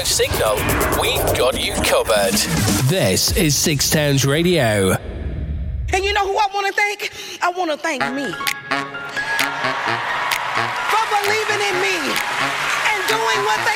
no signal, we've got you covered. This is Six Towns Radio. And you know who I want to thank? I want to thank me for believing in me and doing what they